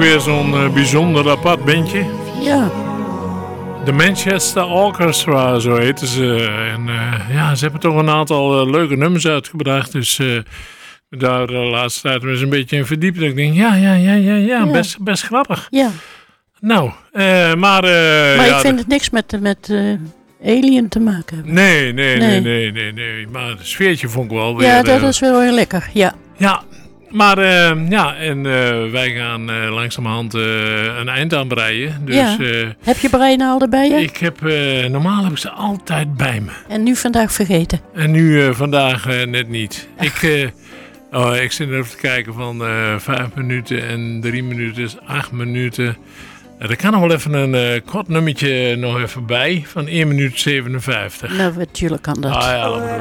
weer zo'n bijzonder apart bandje. Ja. De Manchester Orchestra, zo heten ze. En ze hebben toch een aantal leuke nummers uitgebracht. Dus daar de laatste tijd eens een beetje in verdiept. Ik denk, ja. Best grappig. Ja. Nou, maar... maar ik vind het niks met Alien te maken hebben. Nee. Maar het sfeertje vond ik wel weer... Ja, dat is wel heel lekker, ja. Ja, maar wij gaan langzamerhand een eind aan breien. Dus, ja. Heb je breinaalden bij je? Normaal heb ik ze altijd bij me. En nu vandaag vergeten? En nu vandaag net niet. Ik zit even te kijken van 5 minuten en 3 minuten is 8 minuten. Er kan nog wel even een kort nummertje nog even bij van 1 minuut 57. Nou, natuurlijk kan dat. Ah ja, laat maar doen.